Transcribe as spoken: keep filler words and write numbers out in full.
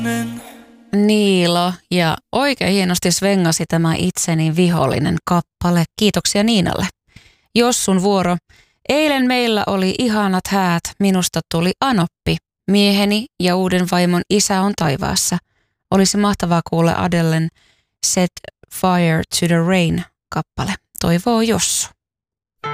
Niilo ja oikein hienosti svengasi tämä Itseni vihollinen kappale. Kiitoksia Niinalle. Jossun vuoro. Eilen meillä oli ihanat häät, minusta tuli Anoppi. Mieheni ja uuden vaimon isä on taivaassa. Olisi mahtavaa kuulla Adelen Set Fire to the Rain kappale. Toivoo Jossu.